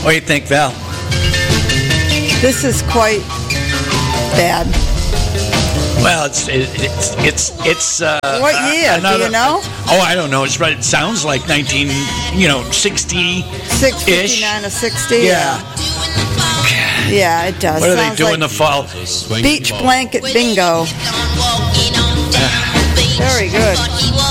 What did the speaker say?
What do you think, Val? This is quite bad. Well, it's what year? Do you know? Oh, I don't know. It's right. It sounds like 1960 59 or 60. Yeah. Yeah, it does. What do they Sounds do like in the fall? Beach blanket bingo. Very good.